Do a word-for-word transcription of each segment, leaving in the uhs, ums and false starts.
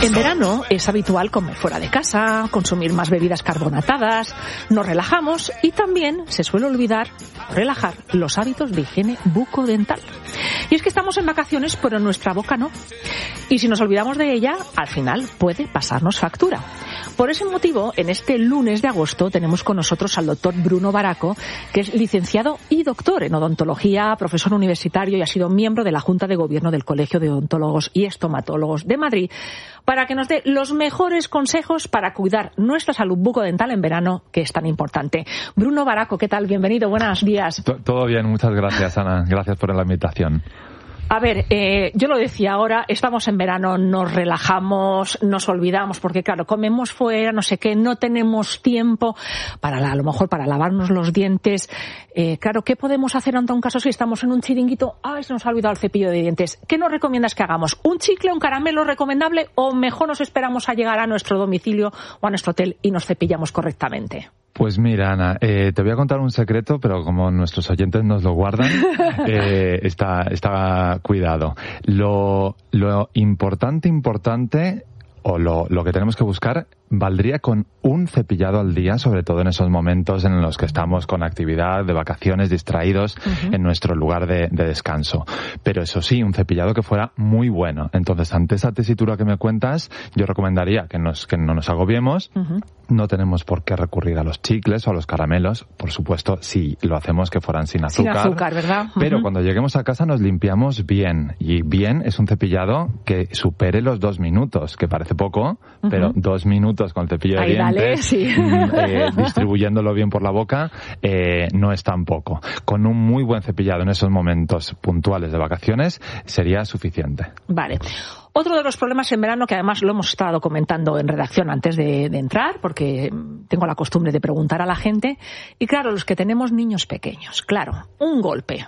En verano es habitual comer fuera de casa, consumir más bebidas carbonatadas, nos relajamos y también se suele olvidar relajar los hábitos de higiene bucodental. Y es que estamos en vacaciones, pero nuestra boca no. Y si nos olvidamos de ella, al final puede pasarnos factura. Por ese motivo, en este lunes de agosto tenemos con nosotros al doctor Bruno Baraco, que es licenciado y doctor en odontología, profesor universitario y ha sido miembro de la Junta de Gobierno del Colegio de Odontólogos y Estomatólogos de Madrid, para que nos dé los mejores consejos para cuidar nuestra salud bucodental en verano, que es tan importante. Bruno Baraco, ¿qué tal? Bienvenido, buenos días. Todo bien, muchas gracias, Ana. Gracias por la invitación. A ver, eh, yo lo decía ahora, estamos en verano, nos relajamos, nos olvidamos, porque claro, comemos fuera, no sé qué, no tenemos tiempo para, la, a lo mejor para lavarnos los dientes. Eh, claro, ¿qué podemos hacer ante un caso si estamos en un chiringuito? Ay, se nos ha olvidado el cepillo de dientes. ¿Qué nos recomiendas que hagamos? ¿Un chicle, un caramelo recomendable o mejor nos esperamos a llegar a nuestro domicilio o a nuestro hotel y nos cepillamos correctamente? Pues mira, Ana, eh, te voy a contar un secreto, pero como nuestros oyentes nos lo guardan, eh, está, está cuidado. Lo, lo importante, importante, o lo, lo que tenemos que buscar, valdría con un cepillado al día, sobre todo en esos momentos en los que estamos con actividad, de vacaciones, distraídos uh-huh. en nuestro lugar de, de descanso. Pero eso sí, un cepillado que fuera muy bueno. Entonces, ante esa tesitura que me cuentas, yo recomendaría que, nos, que no nos agobiemos. Uh-huh. No tenemos por qué recurrir a los chicles o a los caramelos. Por supuesto, si lo hacemos que fueran sin azúcar. Sin azúcar, ¿verdad? Uh-huh. Pero cuando lleguemos a casa nos limpiamos bien. Y bien es un cepillado que supere los dos minutos, que parece poco, uh-huh. pero dos minutos con el cepillo de Ahí, dientes, dale, sí. eh, distribuyéndolo bien por la boca, eh, no es tan poco. Con un muy buen cepillado en esos momentos puntuales de vacaciones sería suficiente. Vale. Otro de los problemas en verano, que además lo hemos estado comentando en redacción antes de, de entrar, porque tengo la costumbre de preguntar a la gente, y claro, los que tenemos niños pequeños, claro, un golpe,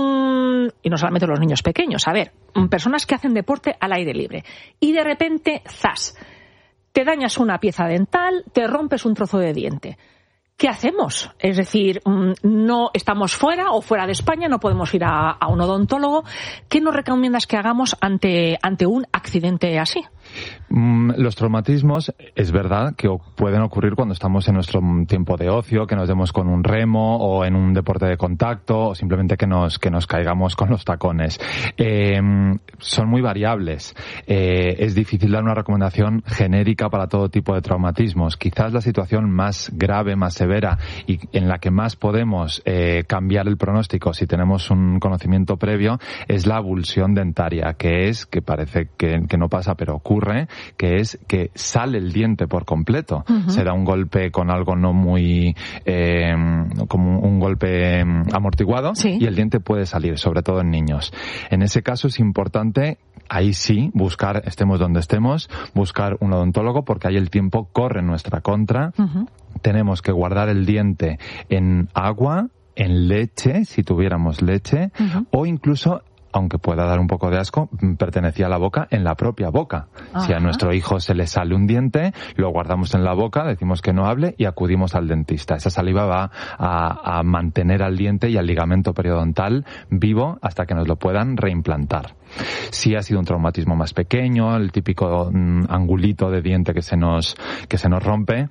un y no solamente los niños pequeños, a ver, personas que hacen deporte al aire libre, y de repente, ¡zas!, te dañas una pieza dental, te rompes un trozo de diente. ¿Qué hacemos? Es decir, no estamos fuera o fuera de España, no podemos ir a, a un odontólogo. ¿Qué nos recomiendas que hagamos ante, ante un accidente así? Los traumatismos, es verdad que pueden ocurrir cuando estamos en nuestro tiempo de ocio, que nos demos con un remo o en un deporte de contacto o simplemente que nos, que nos caigamos con los tacones. Eh, son muy variables. Eh, es difícil dar una recomendación genérica para todo tipo de traumatismos. Quizás la situación más grave, más severa y en la que más podemos eh, cambiar el pronóstico si tenemos un conocimiento previo es la avulsión dentaria, que es, que parece que, que no pasa pero ocurre, que es que sale el diente por completo. Uh-huh. Se da un golpe con algo no muy, eh, como un golpe amortiguado, sí. y el diente puede salir, sobre todo en niños. En ese caso es importante, ahí sí, buscar, estemos donde estemos, buscar un odontólogo, porque ahí el tiempo corre en nuestra contra. Uh-huh. Tenemos que guardar el diente en agua, en leche, si tuviéramos leche, uh-huh. o incluso, aunque pueda dar un poco de asco, pertenecía a la boca, en la propia boca. Ajá. Si a nuestro hijo se le sale un diente, lo guardamos en la boca, decimos que no hable y acudimos al dentista. Esa saliva va a, a mantener al diente y al ligamento periodontal vivo hasta que nos lo puedan reimplantar. Si ha sido un traumatismo más pequeño, el típico mm, angulito de diente que se nos, que se nos rompe,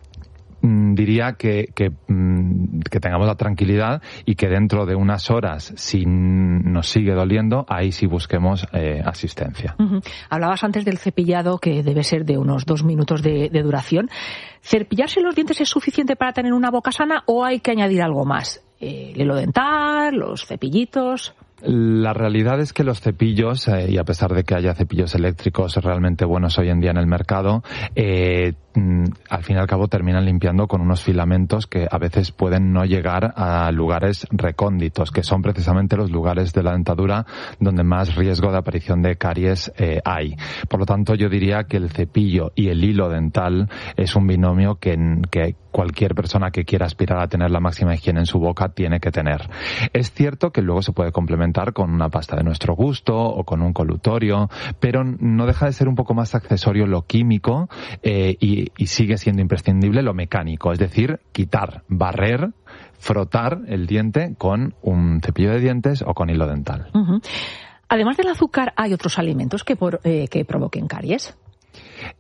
diría que, que, que tengamos la tranquilidad y que dentro de unas horas, si nos sigue doliendo, ahí sí busquemos eh, asistencia. Uh-huh. Hablabas antes del cepillado, que debe ser de unos dos minutos de, de duración. ¿Cepillarse los dientes es suficiente para tener una boca sana o hay que añadir algo más? Eh, ¿El hilo dental, los cepillitos? La realidad es que los cepillos, eh, y a pesar de que haya cepillos eléctricos realmente buenos hoy en día en el mercado, eh, al fin y al cabo terminan limpiando con unos filamentos que a veces pueden no llegar a lugares recónditos, que son precisamente los lugares de la dentadura donde más riesgo de aparición de caries eh, hay. Por lo tanto, yo diría que el cepillo y el hilo dental es un binomio que, que cualquier persona que quiera aspirar a tener la máxima higiene en su boca tiene que tener. Es cierto que luego se puede complementar con una pasta de nuestro gusto o con un colutorio, pero no deja de ser un poco más accesorio lo químico eh, y y sigue siendo imprescindible lo mecánico, es decir, quitar, barrer, frotar el diente con un cepillo de dientes o con hilo dental. Uh-huh. Además del azúcar, ¿hay otros alimentos que, por, eh, que provoquen caries?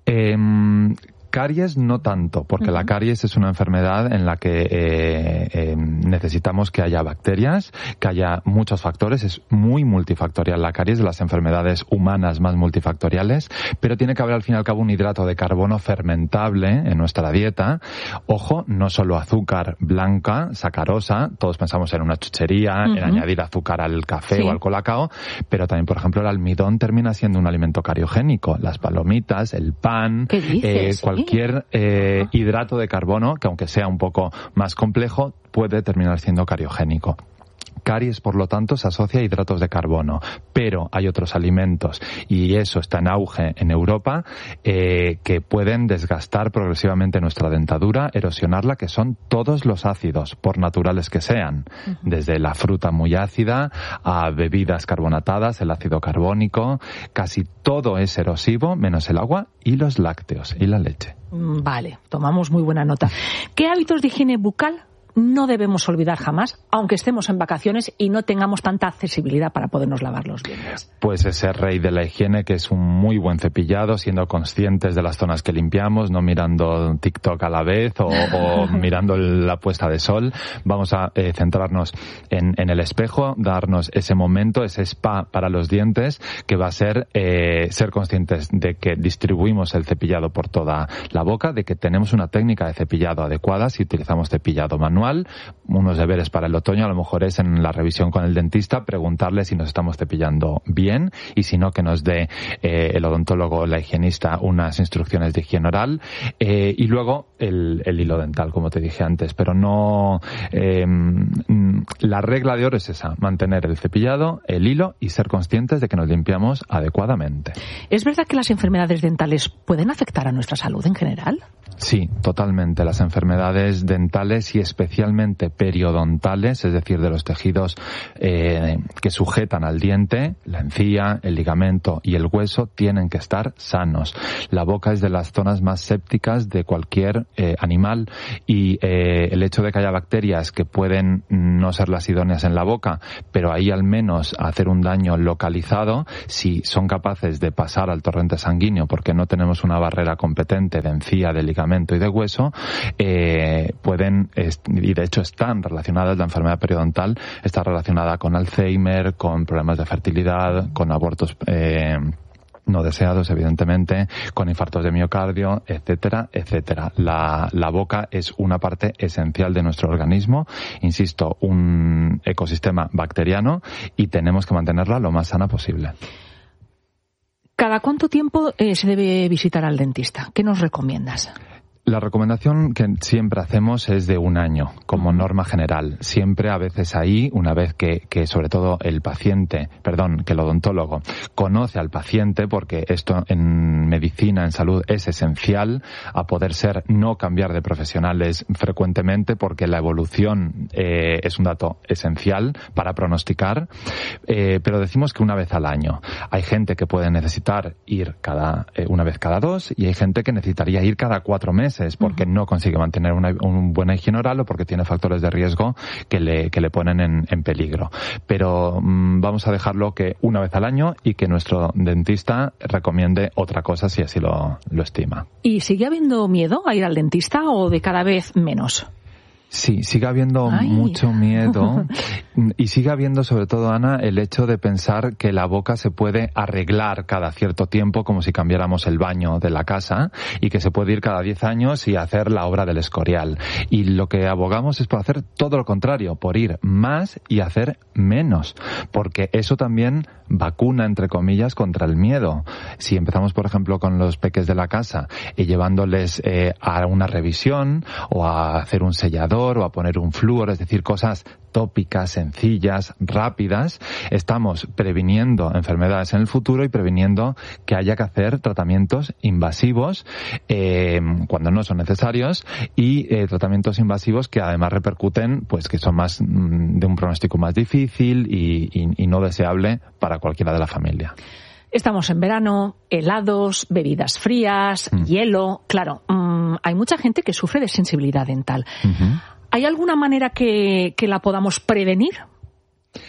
Eh, Caries no tanto, porque uh-huh. la caries es una enfermedad en la que eh, eh, necesitamos que haya bacterias, que haya muchos factores, es muy multifactorial la caries, de las enfermedades humanas más multifactoriales, pero tiene que haber al fin y al cabo un hidrato de carbono fermentable en nuestra dieta. Ojo, no solo azúcar blanca, sacarosa, todos pensamos en una chuchería, uh-huh. en añadir azúcar al café sí. o al colacao, pero también, por ejemplo, el almidón termina siendo un alimento cariogénico, las palomitas, el pan, ¿qué dices? Eh, cual Cualquier eh, hidrato de carbono, que aunque sea un poco más complejo, puede terminar siendo cariogénico. Caries, por lo tanto, se asocia a hidratos de carbono, pero hay otros alimentos, y eso está en auge en Europa, eh, que pueden desgastar progresivamente nuestra dentadura, erosionarla, que son todos los ácidos, por naturales que sean, uh-huh. desde la fruta muy ácida a bebidas carbonatadas, el ácido carbónico, casi todo es erosivo, menos el agua y los lácteos y la leche. Vale, tomamos muy buena nota. ¿Qué hábitos de higiene bucal no debemos olvidar jamás, aunque estemos en vacaciones y no tengamos tanta accesibilidad para podernos lavar los dientes? Pues ese rey de la higiene, que es un muy buen cepillado, siendo conscientes de las zonas que limpiamos, no mirando TikTok a la vez o, o mirando la puesta de sol. Vamos a eh, centrarnos en, en el espejo, darnos ese momento, ese spa para los dientes, que va a ser eh, ser conscientes de que distribuimos el cepillado por toda la boca, de que tenemos una técnica de cepillado adecuada si utilizamos cepillado manual. Unos deberes para el otoño a lo mejor es en la revisión con el dentista preguntarle si nos estamos cepillando bien, y si no, que nos dé eh, el odontólogo o la higienista unas instrucciones de higiene oral, eh, y luego el, el hilo dental, como te dije antes, pero no eh, la regla de oro es esa: mantener el cepillado, el hilo y ser conscientes de que nos limpiamos adecuadamente. ¿Es verdad que las enfermedades dentales pueden afectar a nuestra salud en general? Sí, totalmente. Las enfermedades dentales y especialmente periodontales, es decir, de los tejidos eh, que sujetan al diente, la encía, el ligamento y el hueso, tienen que estar sanos. La boca es de las zonas más sépticas de cualquier eh, animal, y eh, el hecho de que haya bacterias que pueden no ser las idóneas en la boca, pero ahí al menos hacer un daño localizado, si son capaces de pasar al torrente sanguíneo porque no tenemos una barrera competente de encía, de ligamento y de hueso, eh, pueden, y de hecho están relacionadas, la enfermedad periodontal está relacionada con Alzheimer, con problemas de fertilidad, con abortos eh, no deseados, evidentemente, con infartos de miocardio, etcétera, etcétera. La, la boca es una parte esencial de nuestro organismo, insisto, un ecosistema bacteriano, y tenemos que mantenerla lo más sana posible. ¿Cada cuánto tiempo eh, se debe visitar al dentista? ¿Qué nos recomiendas? La recomendación que siempre hacemos es de un año, como norma general. Siempre, a veces ahí, una vez que, que sobre todo el paciente, perdón, que el odontólogo conoce al paciente, porque esto en medicina, en salud, es esencial, a poder ser no cambiar de profesionales frecuentemente, porque la evolución eh, es un dato esencial para pronosticar, eh, pero decimos que una vez al año. Hay gente que puede necesitar ir cada eh, una vez cada dos, y hay gente que necesitaría ir cada cuatro meses, porque uh-huh. no consigue mantener una un buena higiene oral o porque tiene factores de riesgo que le, que le ponen en, en peligro. Pero mmm, vamos a dejarlo que una vez al año, y que nuestro dentista recomiende otra cosa si así lo, lo estima. ¿Y sigue habiendo miedo a ir al dentista o de cada vez menos? Sí, sigue habiendo Ay. mucho miedo, y sigue habiendo, sobre todo, Ana, el hecho de pensar que la boca se puede arreglar cada cierto tiempo, como si cambiáramos el baño de la casa, y que se puede ir cada diez años y hacer la obra del Escorial. Y lo que abogamos es por hacer todo lo contrario, por ir más y hacer menos, porque eso también vacuna, entre comillas, contra el miedo. Si empezamos, por ejemplo, con los peques de la casa y llevándoles eh, a una revisión o a hacer un sellador o a poner un flúor, es decir, cosas tópicas, sencillas, rápidas, estamos previniendo enfermedades en el futuro y previniendo que haya que hacer tratamientos invasivos eh, cuando no son necesarios, y eh, tratamientos invasivos que además repercuten, pues que son más mm, de un pronóstico más difícil y, y, y no deseable para cualquiera de la familia. Estamos en verano, helados, bebidas frías, mm. hielo. Claro, mmm, hay mucha gente que sufre de sensibilidad dental. Uh-huh. ¿Hay alguna manera que, que la podamos prevenir?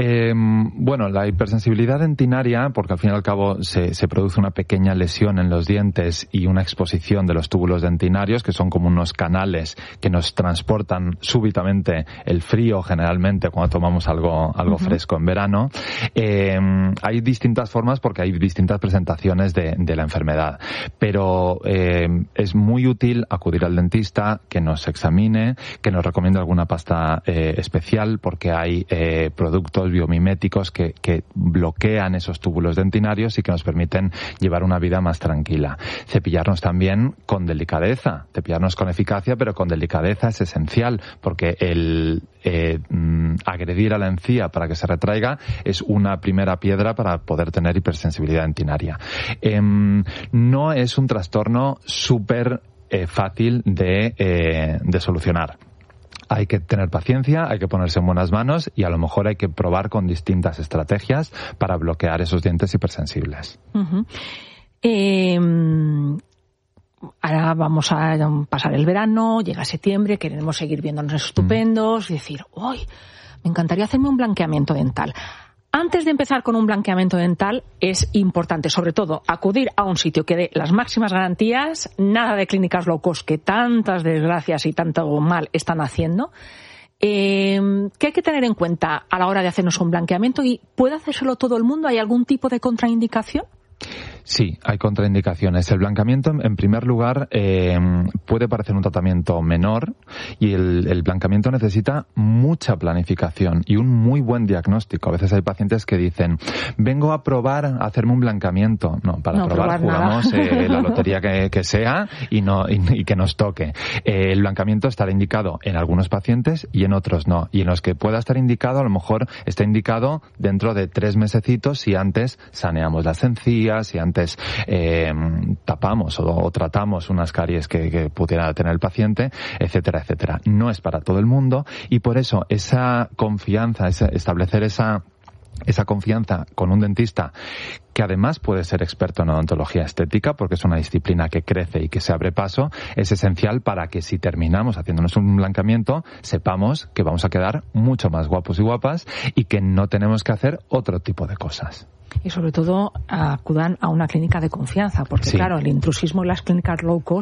Eh, bueno, la hipersensibilidad dentinaria, porque al fin y al cabo se, se produce una pequeña lesión en los dientes y una exposición de los túbulos dentinarios, que son como unos canales que nos transportan súbitamente el frío, generalmente cuando tomamos algo, algo uh-huh. fresco en verano. Eh, hay distintas formas porque hay distintas presentaciones de, de la enfermedad, pero eh, es muy útil acudir al dentista, que nos examine, que nos recomiende alguna pasta eh, especial, porque hay eh, productos biomiméticos que, que bloquean esos túbulos dentinarios y que nos permiten llevar una vida más tranquila. Cepillarnos también con delicadeza, cepillarnos con eficacia, pero con delicadeza es esencial, porque el eh, agredir a la encía para que se retraiga es una primera piedra para poder tener hipersensibilidad dentinaria. Eh, no es un trastorno súper eh, fácil de, eh, de solucionar. Hay que tener paciencia, hay que ponerse en buenas manos y a lo mejor hay que probar con distintas estrategias para bloquear esos dientes hipersensibles. Uh-huh. Eh, ahora vamos a pasar el verano, llega septiembre, queremos seguir viéndonos estupendos uh-huh. y decir, ¡uy! Me encantaría hacerme un blanqueamiento dental. Antes de empezar con un blanqueamiento dental es importante, sobre todo, acudir a un sitio que dé las máximas garantías, nada de clínicas low cost que tantas desgracias y tanto mal están haciendo. Eh, ¿Qué hay que tener en cuenta a la hora de hacernos un blanqueamiento? ¿Y puede hacérselo todo el mundo? ¿Hay algún tipo de contraindicación? Sí, hay contraindicaciones. El blanqueamiento, en primer lugar, eh, puede parecer un tratamiento menor y el, el blanqueamiento necesita mucha planificación y un muy buen diagnóstico. A veces hay pacientes que dicen, vengo a probar a hacerme un blanqueamiento. No, para no, probar, probar jugamos eh, la lotería que, que sea y, no, y, y que nos toque. Eh, el blanqueamiento estará indicado en algunos pacientes y en otros no. Y en los que pueda estar indicado, a lo mejor está indicado dentro de tres mesecitos si antes saneamos las encías, si antes Antes eh, tapamos o, o tratamos unas caries que, que pudiera tener el paciente, etcétera, etcétera. No es para todo el mundo y por eso esa confianza, esa, establecer esa esa confianza con un dentista que además puede ser experto en odontología estética, porque es una disciplina que crece y que se abre paso, es esencial para que si terminamos haciéndonos un blanqueamiento, sepamos que vamos a quedar mucho más guapos y guapas y que no tenemos que hacer otro tipo de cosas. Y sobre todo acudan a una clínica de confianza, porque sí. claro, el intrusismo en las clínicas low cost